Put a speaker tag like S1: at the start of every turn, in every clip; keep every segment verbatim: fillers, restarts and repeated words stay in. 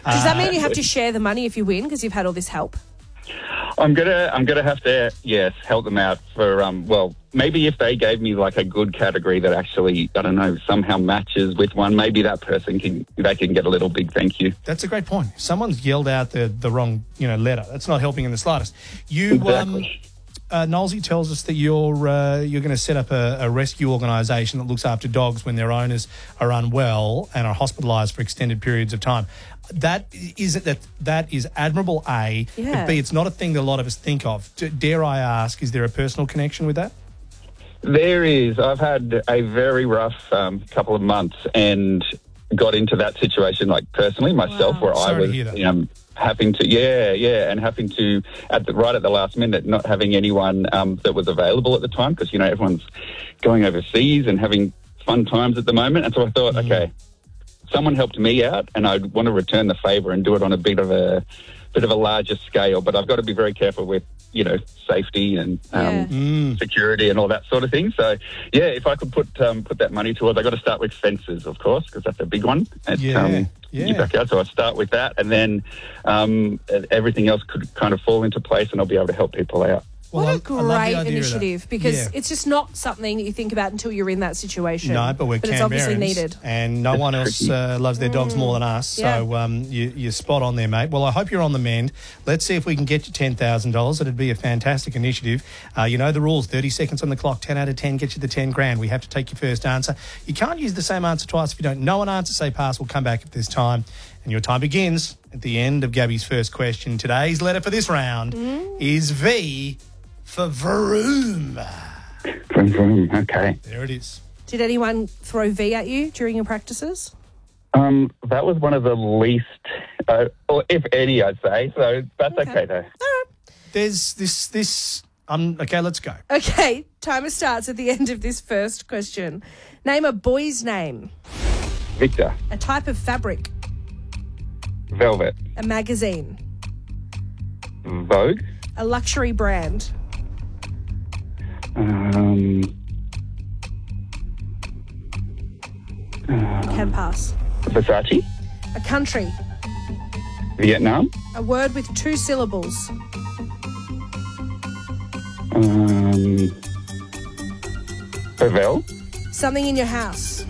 S1: Does that mean you have to share the money if you win because you've had all this help?
S2: I'm gonna, I'm gonna have to, yes, help them out for, um, well, maybe if they gave me like a good category that actually, I don't know, somehow matches with one, maybe that person can, they can get a little big thank you.
S3: That's a great point. If someone's yelled out the the wrong, you know, letter, that's not helping in the slightest. You,
S2: Exactly.
S3: um, uh, Nolsey tells us that you're uh, you're going to set up a, a rescue organisation that looks after dogs when their owners are unwell and are hospitalised for extended periods of time. That is that that is admirable. A,
S1: Yeah.
S3: but B, it's not a thing that a lot of us think of. D- dare I ask? Is there a personal connection with that?
S2: There is. I've had a very rough um, couple of months and got into that situation, like personally myself,
S1: Wow.
S2: where
S3: Sorry
S2: I
S3: to
S2: was,
S3: hear that.
S2: you know, having to, yeah, yeah, and having to at the right at the last minute, not having anyone um, that was available at the time because you know everyone's going overseas and having fun times at the moment, and so I thought,
S3: Mm.
S2: okay, someone helped me out, and I want to return the favour and do it on a bit of a bit of a larger scale. But I've got to be very careful with, you know, safety and um,
S1: Yeah.
S3: Mm.
S2: security and all that sort of thing. So, yeah, if I could put um, put that money towards, I got to start with fences, of course, because that's a big one. At,
S3: Yeah,
S2: um,
S3: yeah.
S2: your backyard. So I start with that, and then um, everything else could kind of fall into place, and I'll be able to help people out.
S1: What
S3: Well, I-
S1: a
S3: I love the
S1: great
S3: idea of that.
S1: initiative because
S3: Yeah.
S1: it's just not something that you think about until you're in that situation.
S3: No, but we're
S1: But it's obviously
S3: Canberrans,
S1: needed.
S3: and no one else uh, loves their dogs more than us. So
S1: Yeah.
S3: um, you, you're spot on there, mate. Well, I hope you're on the mend. Let's see if we can get you ten thousand dollars. It'd be a fantastic initiative. Uh, you know the rules: thirty seconds on the clock. Ten out of ten gets you the ten grand. We have to take your first answer. You can't use the same answer twice. If you don't know an answer, say pass. We'll come back if there's time. And your time begins at the end of Gabby's first question. Today's letter for this round is V for Vroom.
S2: Vroom, vroom. Okay.
S3: There it is.
S1: Did anyone throw V at you during your practices?
S2: Um, that was one of the least, uh, or if any, I'd say. So that's okay,
S1: Okay.
S2: though.
S3: There's this, this, um, okay, let's go.
S1: Okay, timer starts at the end of this first question. Name a boy's name,
S2: Victor,
S1: a type of fabric,
S2: Velvet,
S1: a magazine,
S2: Vogue,
S1: a luxury brand,
S2: um,
S1: can pass,
S2: Versace,
S1: a country,
S2: Vietnam,
S1: a word with two syllables,
S2: um, Bevel.
S1: something in your house.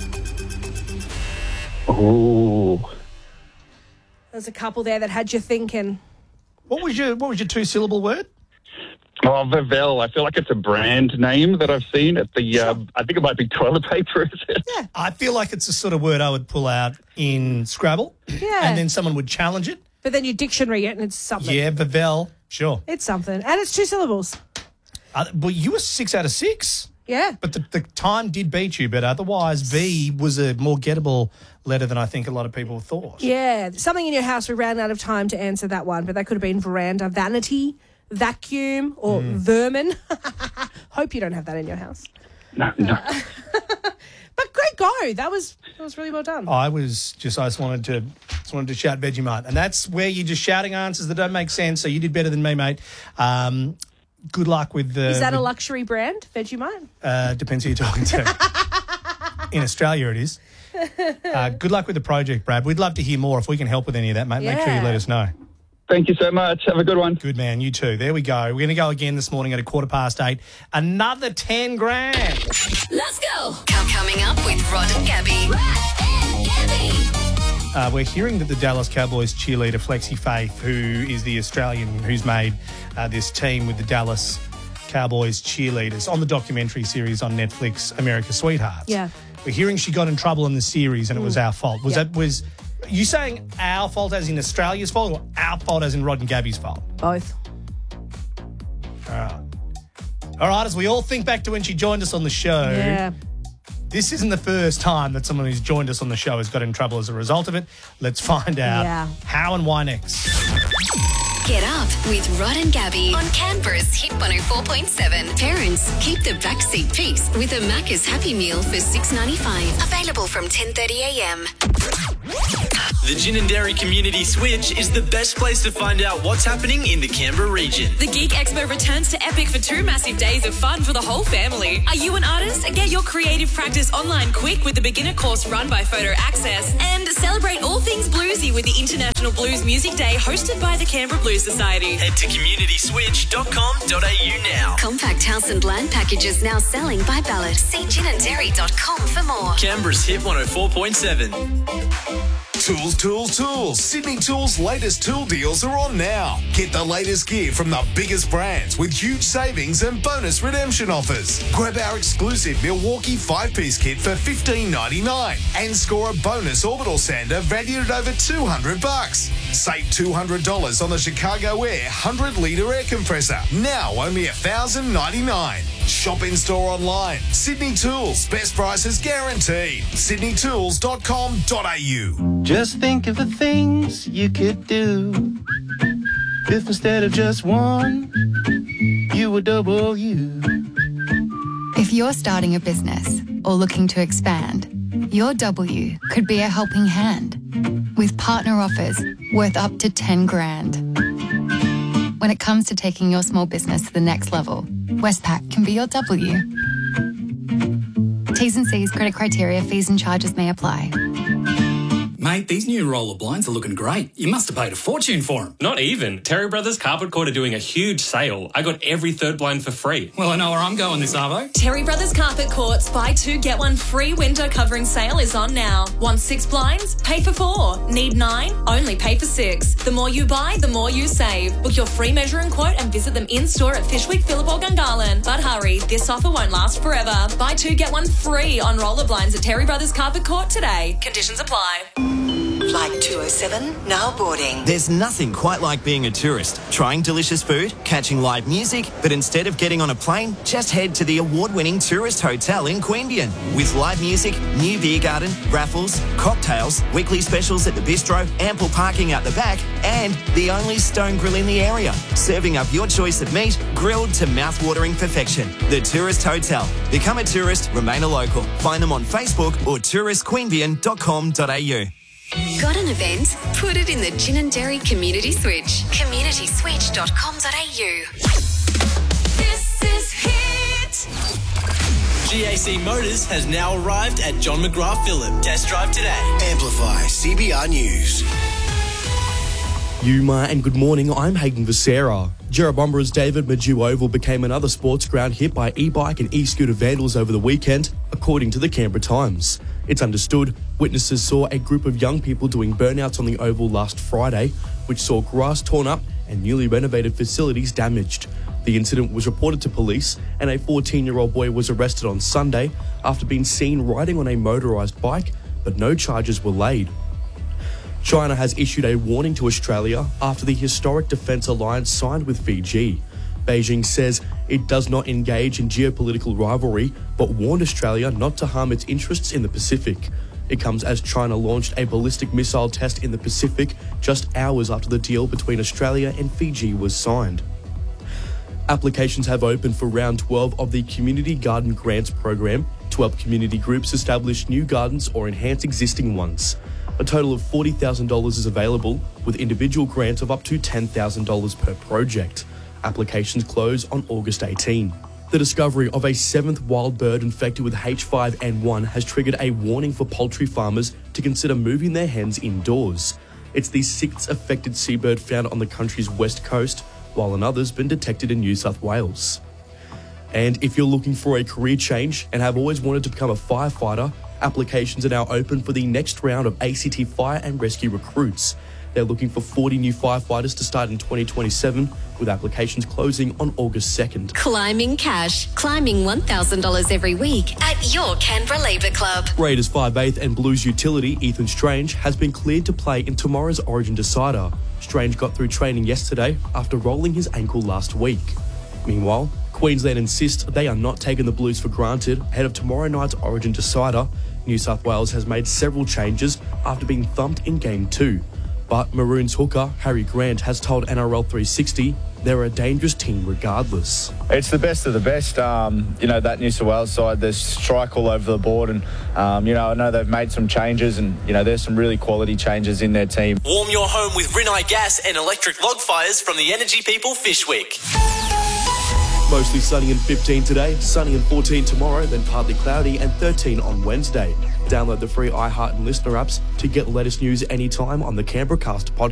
S2: Ooh.
S1: There's a couple there that had you thinking.
S3: What was your What was your two syllable word?
S2: Oh, Bevel. I feel like it's a brand name that I've seen at the, uh, I think it might be toilet paper, is it?
S1: Yeah.
S3: I feel like it's the sort of word I would pull out in Scrabble,
S1: Yeah.
S3: and then someone would challenge it.
S1: But then you dictionary it and it's something.
S3: Yeah, Bevel, sure.
S1: It's something. And it's two syllables.
S3: Uh, well, you were six out of six,
S1: Yeah.
S3: but the, the time did beat you. But otherwise, V was a more gettable letter than I think a lot of people thought.
S1: Yeah. Something in your house. We ran out of time to answer that one, but that could have been veranda, vanity, vacuum, or vermin. Hope you don't have that in your house.
S2: No, no.
S1: But great go. That was that was really well done.
S3: I was just, I just wanted to, just wanted to shout Vegemite, and that's where you're just shouting answers that don't make sense. So you did better than me, mate. Um, good luck with the.
S1: Is that a
S3: with-
S1: luxury brand, Vegemite?
S3: Uh, depends who you're talking to. In Australia, it is. Uh, good luck with the project, Brad. We'd love to hear more. If we can help with any of that, mate, make sure you
S1: Yeah.
S3: let us know.
S2: Thank you so much. Have a good one.
S3: Good man, you too. There we go. We're going to go again this morning at a quarter past eight. Another ten grand.
S4: Let's go. Com- Coming up with Rod and Gabby. Rod and Gabby.
S3: Uh, we're hearing that the Dallas Cowboys cheerleader Flexi Faith, who is the Australian who's made uh, this team with the Dallas Cowboys cheerleaders on the documentary series on Netflix, America's Sweethearts.
S1: Yeah.
S3: We're hearing she got in trouble in the series and it was our fault. Was
S1: Yeah.
S3: that was you saying our fault as in Australia's fault or our fault as in Rod and Gabby's fault?
S1: Both.
S3: All right. All right, as we all think back to when she joined us on the show.
S1: Yeah.
S3: This isn't the first time that someone who's joined us on the show has got in trouble as a result of it. Let's find out
S1: Yeah.
S3: how and why next.
S4: Get up with Rod and Gabby on Canberra's Hit one oh four point seven. Parents, keep the backseat peace with a Macca's Happy Meal for six ninety-five. Available from ten thirty a m.
S5: The Gin and Dairy Community Switch is the best place to find out what's happening in the Canberra region.
S6: The Geek Expo returns to Epic for two massive days of fun for the whole family. Are you an artist? Get your creative practice online quick with the beginner course run by Photo Access. And celebrate all things bluesy with the International Blues Music Day hosted by the Canberra Blues Society.
S5: Head to community switch dot com dot a u now.
S4: Compact house and land packages now selling by ballot. See gin and dairy dot com for more.
S5: Canberra's Hit one oh four point seven.
S7: Tools, tools, tools. Sydney Tools' latest tool deals are on now. Get the latest gear from the biggest brands with huge savings and bonus redemption offers. Grab our exclusive Milwaukee five-piece kit for fifteen ninety-nine and score a bonus orbital sander valued at over two hundred bucks. Save two hundred dollars on the Chicago Air one hundred litre air compressor. Now only one thousand ninety-nine. Shop in store online. Sydney Tools. Best prices guaranteed. sydney tools dot com dot a u.
S8: Just think of the things you could do if instead of just one, you were double you.
S9: If you're starting a business or looking to expand, your W could be a helping hand with partner offers worth up to ten grand. When it comes to taking your small business to the next level, Westpac can be your W. T's and C's, credit criteria, fees and charges may apply.
S10: Mate, these new roller blinds are looking great. You must have paid a fortune for them.
S11: Not even. Terry Brothers Carpet Court are doing a huge sale. I got every third blind for free.
S10: Well, I know where I'm going this arvo.
S6: Terry Brothers Carpet Court's buy two, get one free window covering sale is on now. Want six blinds? Pay for four. Need nine? Only pay for six. The more you buy, the more you save. Book your free measure and quote and visit them in-store at Fishwick, Phillip or Gungahlin. But hurry, this offer won't last forever. Buy two, get one free on roller blinds at Terry Brothers Carpet Court today. Conditions apply.
S12: Flight two oh seven, now boarding.
S13: There's nothing quite like being a tourist, trying delicious food, catching live music, but instead of getting on a plane, just head to the award-winning Tourist Hotel in Queanbeyan. With live music, new beer garden, raffles, cocktails, weekly specials at the bistro, ample parking out the back, and the only stone grill in the area, serving up your choice of meat, grilled to mouth-watering perfection. The Tourist Hotel. Become a tourist, remain a local. Find them on Facebook or tourist queanbeyan dot com dot a u.
S4: Got an event? Put it in the Gin and Dairy Community Switch. community switch dot com dot a u.
S6: This is Hit.
S5: G A C Motors has now arrived at John McGrath Phillip. Test drive today.
S7: Amplify C B R News.
S14: Yuma and good morning, I'm Hayden Visera. Jerrabomber's David Maju Oval became another sports ground hit by e-bike and e-scooter vandals over the weekend, according to the Canberra Times. It's understood witnesses saw a group of young people doing burnouts on the Oval last Friday, which saw grass torn up and newly renovated facilities damaged. The incident was reported to police and a fourteen-year-old boy was arrested on Sunday after being seen riding on a motorised bike, but no charges were laid. China has issued a warning to Australia after the historic defence alliance signed with Fiji. Beijing says it does not engage in geopolitical rivalry, but warned Australia not to harm its interests in the Pacific. It comes as China launched a ballistic missile test in the Pacific just hours after the deal between Australia and Fiji was signed. Applications have opened for round twelve of the Community Garden Grants program to help community groups establish new gardens or enhance existing ones. A total of forty thousand dollars is available, with individual grants of up to ten thousand dollars per project. Applications close on August eighteenth. The discovery of a seventh wild bird infected with H five N one has triggered a warning for poultry farmers to consider moving their hens indoors. It's the sixth affected seabird found on the country's west coast, while another's been detected in New South Wales. And if you're looking for a career change and have always wanted to become a firefighter, applications are now open for the next round of A C T Fire and Rescue recruits. They're looking for forty new firefighters to start in twenty twenty-seven, with applications closing on August second.
S4: Climbing cash. Climbing one thousand dollars every week at your Canberra Labour Club.
S14: Raiders five eighth and Blues utility Ethan Strange has been cleared to play in tomorrow's Origin Decider. Strange got through training yesterday after rolling his ankle last week. Meanwhile, Queensland insist they are not taking the Blues for granted ahead of tomorrow night's Origin Decider. New South Wales has made several changes after being thumped in Game two. But Maroons hooker Harry Grant has told N R L three sixty they're a dangerous team regardless.
S15: It's the best of the best. Um, you know, that New South Wales side, there's strike all over the board. And, um, you know, I know they've made some changes and, you know, there's some really quality changes in their team.
S5: Warm your home with Rinnai gas and electric log fires from the Energy People Fishwick.
S14: Mostly sunny and fifteen today, sunny and fourteen tomorrow, then partly cloudy and thirteen on Wednesday. Download the free iHeart and Listener apps to get the latest news anytime on the Canberra Cast podcast.